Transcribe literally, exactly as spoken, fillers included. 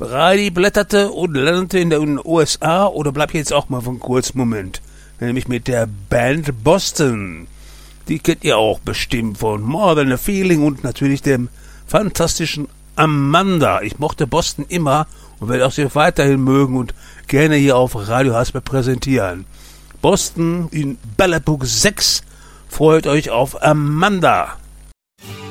Brady blätterte und landete in den U S A oder bleibt jetzt auch mal für einen kurzen Moment. Nämlich mit der Band Boston. Die kennt ihr auch bestimmt von More Than a Feeling und natürlich dem fantastischen Amanda. Ich mochte Boston immer und werde auch sie weiterhin mögen und gerne hier auf Radio Hasper präsentieren. Boston in Ballabug sechs. Freut euch auf Amanda.